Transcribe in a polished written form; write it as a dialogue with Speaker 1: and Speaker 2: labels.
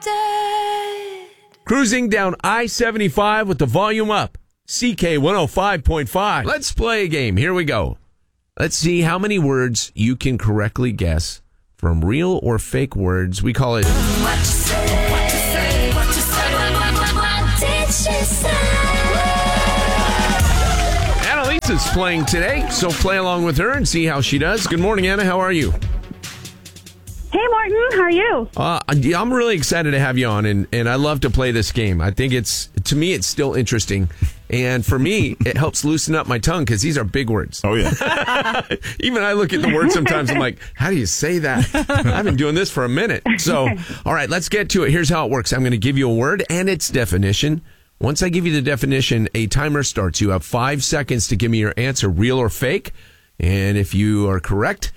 Speaker 1: Cruising down I-75 with the volume up. CK 105.5. Let's play a game. Here we go. Let's see how many words you can correctly guess from real or fake words. We call it...
Speaker 2: What you say, what you say, what you say, what did she say?
Speaker 1: Annalisa's playing today, so play along with her and see how she does. Good morning, Anna. How are you?
Speaker 3: Hey, Martin. How are you?
Speaker 1: I'm really excited to have you on, and I love to play this game. I think to me, it's still interesting. And for me, it helps loosen up my tongue because these are big words.
Speaker 4: Oh, yeah.
Speaker 1: Even I look at the word sometimes, I'm like, how do you say that? I've been doing this for a minute. So, all right, let's get to it. Here's how it works. I'm going to give you a word and its definition. Once I give you the definition, a timer starts. You have 5 seconds to give me your answer, real or fake. And if you are correct,